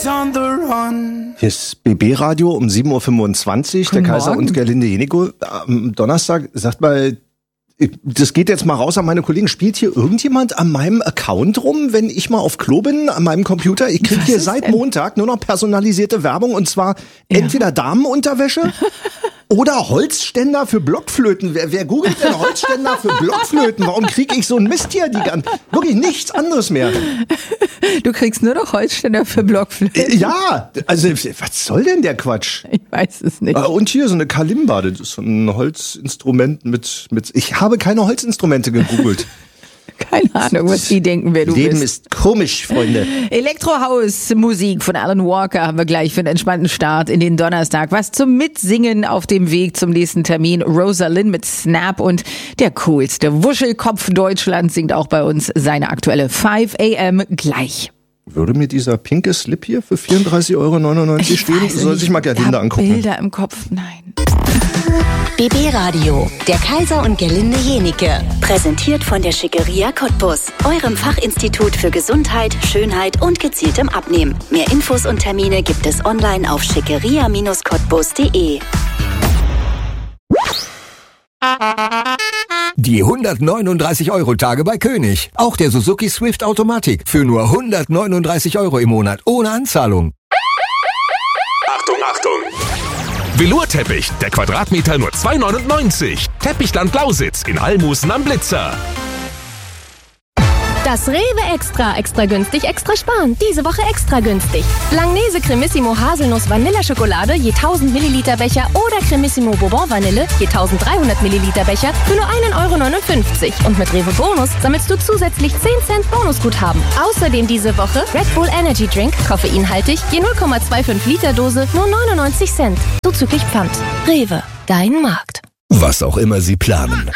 Hier ist BB-Radio um 7.25 Uhr. Der Kaiser und Gerlinde Jenico am Donnerstag. Sagt mal, das geht jetzt mal raus an meine Kollegen. Spielt hier irgendjemand an meinem Account rum, wenn ich mal auf Klo bin, an meinem Computer? Ich kriege hier seit Montag nur noch personalisierte Werbung und zwar entweder Damenunterwäsche oder Holzständer für Blockflöten. Wer googelt denn Holzständer für Blockflöten? Warum kriege ich so einen Mist hier? Wirklich nichts anderes mehr. Du kriegst nur noch Holzständer für Blockflöten. Ja, also was soll denn der Quatsch? Ich weiß es nicht. Und hier so eine Kalimba, das ist so ein Holzinstrument mit. Ich habe keine Holzinstrumente gegoogelt. Keine Ahnung, was die denken, wer du bist. Leben ist komisch, Freunde. Elektrohaus-Musik von Alan Walker haben wir gleich für einen entspannten Start in den Donnerstag. Was zum Mitsingen auf dem Weg zum nächsten Termin. Rosalind mit Snap und der coolste Wuschelkopf Deutschlands singt auch bei uns seine aktuelle 5 AM gleich. Würde mir dieser pinke Slip hier für 34,99 € stehen? Soll sich mal Gerlinde angucken. Bilder im Kopf, nein. BB Radio, der Kaiser und Gerlinde Jenique. Präsentiert von der Schickeria Cottbus, eurem Fachinstitut für Gesundheit, Schönheit und gezieltem Abnehmen. Mehr Infos und Termine gibt es online auf schickeria-cottbus.de. Die 139-Euro-Tage bei König. Auch der Suzuki Swift Automatik für nur 139 € im Monat ohne Anzahlung. Achtung, Achtung! Velourteppich, der Quadratmeter nur 2,99 €. Teppichland Lausitz in Almusen am Blitzer. Das Rewe Extra günstig, extra sparen. Diese Woche extra günstig. Langnese Cremissimo Haselnuss Vanilleschokolade je 1000 Milliliter Becher oder Cremissimo Bourbon Vanille je 1300 Milliliter Becher für nur 1,59 €. Und mit Rewe Bonus sammelst du zusätzlich 10 Cent Bonusguthaben. Außerdem diese Woche Red Bull Energy Drink, koffeinhaltig, je 0,25 Liter Dose, nur 99 Cent. Zuzüglich Pfand. Rewe, dein Markt. Was auch immer Sie planen.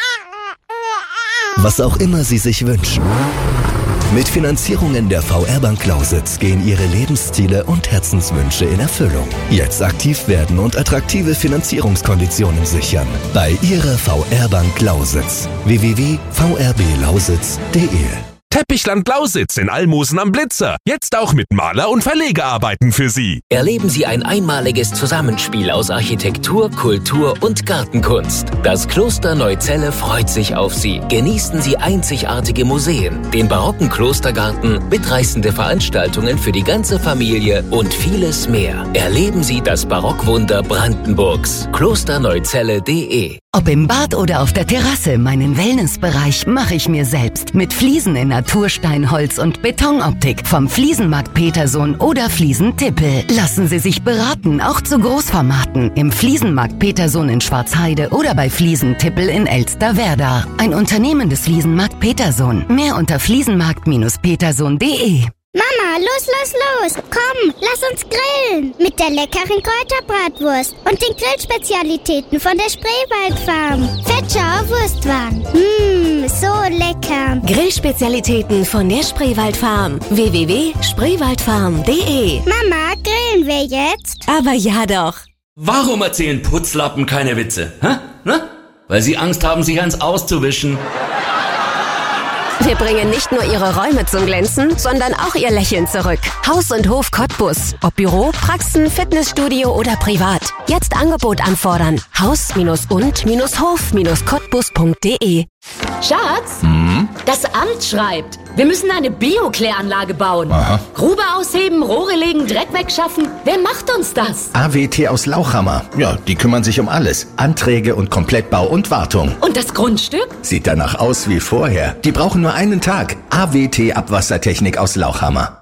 Was auch immer Sie sich wünschen. Mit Finanzierungen der VR Bank Lausitz gehen Ihre Lebensziele und Herzenswünsche in Erfüllung. Jetzt aktiv werden und attraktive Finanzierungskonditionen sichern. Bei Ihrer VR Bank Lausitz. www.vrblausitz.de. Teppichland Lausitz in Almusen am Blitzer. Jetzt auch mit Maler- und Verlegearbeiten für Sie. Erleben Sie ein einmaliges Zusammenspiel aus Architektur, Kultur und Gartenkunst. Das Kloster Neuzelle freut sich auf Sie. Genießen Sie einzigartige Museen, den barocken Klostergarten, mitreißende Veranstaltungen für die ganze Familie und vieles mehr. Erleben Sie das Barockwunder Brandenburgs. Klosterneuzelle.de. Ob im Bad oder auf der Terrasse, meinen Wellnessbereich mache ich mir selbst. Mit Fliesen in Naturstein, Holz und Betonoptik. Vom Fliesenmarkt Petersohn oder Fliesen-Tippel. Lassen Sie sich beraten, auch zu Großformaten. Im Fliesenmarkt Petersohn in Schwarzheide oder bei Fliesen-Tippel in Elsterwerda. Ein Unternehmen des Fliesenmarkt Petersohn. Mehr unter fliesenmarkt-petersohn.de. Mama, los! Komm, lass uns grillen. Mit der leckeren Kräuterbratwurst und den Grillspezialitäten von der Spreewaldfarm. Fetschauer Wurstwaren. So lecker. Grillspezialitäten von der Spreewaldfarm. www.spreewaldfarm.de. Mama, grillen wir jetzt? Aber ja doch. Warum erzählen Putzlappen keine Witze? Hä? Na? Weil sie Angst haben, sich eins auszuwischen. Wir bringen nicht nur Ihre Räume zum Glänzen, sondern auch Ihr Lächeln zurück. Haus und Hof Cottbus. Ob Büro, Praxen, Fitnessstudio oder privat. Jetzt Angebot anfordern. Haus-und-Hof-Cottbus.de. Schatz, das Amt schreibt, wir müssen eine Bio-Kläranlage bauen. Aha. Grube ausheben, Rohre legen, Dreck wegschaffen. Wer macht uns das? AWT aus Lauchhammer. Ja, die kümmern sich um alles. Anträge und Komplettbau und Wartung. Und das Grundstück? Sieht danach aus wie vorher. Die brauchen nur einen Tag. AWT Abwassertechnik aus Lauchhammer.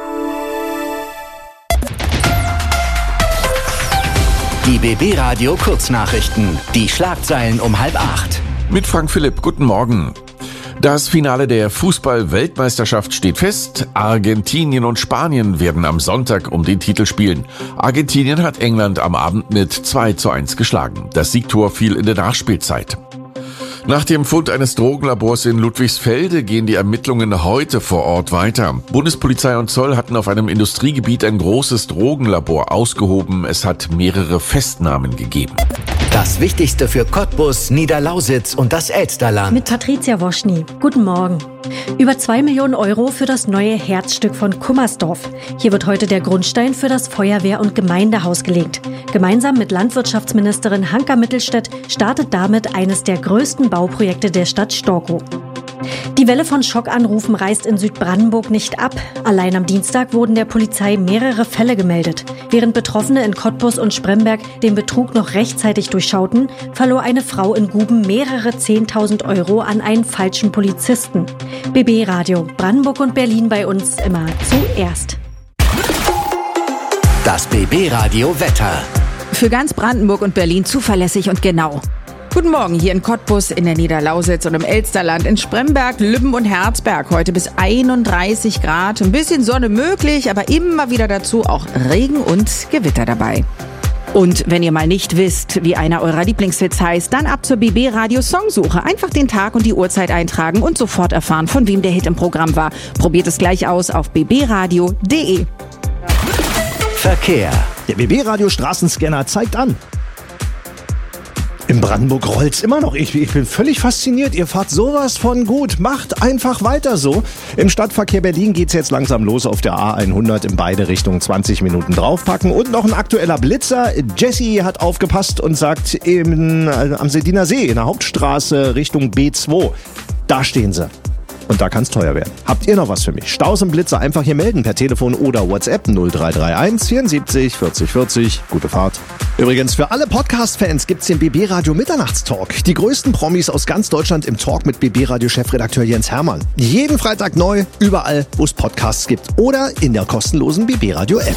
Die BB Radio Kurznachrichten. Die Schlagzeilen um 7:30. Mit Frank Philipp, guten Morgen. Das Finale der Fußball-Weltmeisterschaft steht fest. Argentinien und Spanien werden am Sonntag um den Titel spielen. Argentinien hat England am Abend mit 2:1 geschlagen. Das Siegtor fiel in der Nachspielzeit. Nach dem Fund eines Drogenlabors in Ludwigsfelde gehen die Ermittlungen heute vor Ort weiter. Bundespolizei und Zoll hatten auf einem Industriegebiet ein großes Drogenlabor ausgehoben. Es hat mehrere Festnahmen gegeben. Das Wichtigste für Cottbus, Niederlausitz und das Elsterland. Mit Patricia Woschny. Guten Morgen. Über 2 Millionen Euro für das neue Herzstück von Kummersdorf. Hier wird heute der Grundstein für das Feuerwehr- und Gemeindehaus gelegt. Gemeinsam mit Landwirtschaftsministerin Hanka Mittelstädt startet damit eines der größten Bauprojekte der Stadt Storkow. Die Welle von Schockanrufen reißt in Südbrandenburg nicht ab. Allein am Dienstag wurden der Polizei mehrere Fälle gemeldet. Während Betroffene in Cottbus und Spremberg den Betrug noch rechtzeitig durchschauten, verlor eine Frau in Guben mehrere 10.000 Euro an einen falschen Polizisten. BB Radio, Brandenburg und Berlin bei uns immer zuerst. Das BB Radio Wetter. Für ganz Brandenburg und Berlin zuverlässig und genau. Guten Morgen hier in Cottbus, in der Niederlausitz und im Elsterland, in Spremberg, Lübben und Herzberg. Heute bis 31 Grad, ein bisschen Sonne möglich, aber immer wieder dazu auch Regen und Gewitter dabei. Und wenn ihr mal nicht wisst, wie einer eurer Lieblingshits heißt, dann ab zur BB Radio Songsuche. Einfach den Tag und die Uhrzeit eintragen und sofort erfahren, von wem der Hit im Programm war. Probiert es gleich aus auf bbradio.de. Verkehr. Der BB Radio Straßenscanner zeigt an. In Brandenburg rollt's immer noch. Ich bin völlig fasziniert. Ihr fahrt sowas von gut. Macht einfach weiter so. Im Stadtverkehr Berlin geht's jetzt langsam los auf der A100 in beide Richtungen. 20 Minuten draufpacken. Und noch ein aktueller Blitzer. Jessie hat aufgepasst und sagt am Sediner See in der Hauptstraße Richtung B2. Da stehen sie. Und da kann's teuer werden. Habt ihr noch was für mich? Staus und Blitzer einfach hier melden per Telefon oder WhatsApp 0331 74 40 40. Gute Fahrt. Übrigens, für alle Podcast-Fans gibt's den BB Radio Mitternachtstalk. Die größten Promis aus ganz Deutschland im Talk mit BB Radio Chefredakteur Jens Hermann. Jeden Freitag neu, überall, wo es Podcasts gibt. Oder in der kostenlosen BB Radio App.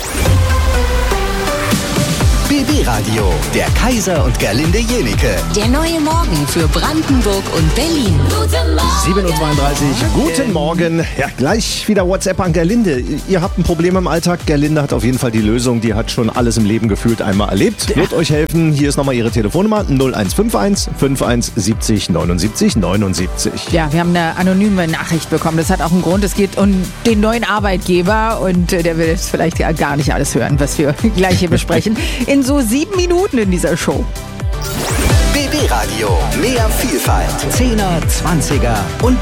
BB Radio, der Kaiser und Gerlinde Jenike. Der neue Morgen für Brandenburg und Berlin. 7.32 Uhr, guten Morgen. Ja, gleich wieder WhatsApp an Gerlinde. Ihr habt ein Problem im Alltag. Gerlinde hat auf jeden Fall die Lösung. Die hat schon alles im Leben gefühlt einmal erlebt. Wird euch helfen. Hier ist nochmal ihre Telefonnummer 0151 5170 79 79. Ja, wir haben eine anonyme Nachricht bekommen. Das hat auch einen Grund. Es geht um den neuen Arbeitgeber und der will jetzt vielleicht gar nicht alles hören, was wir gleich hier besprechen. In so 7 Minuten in dieser Show. BB Radio, mehr Vielfalt. 10er, 20er und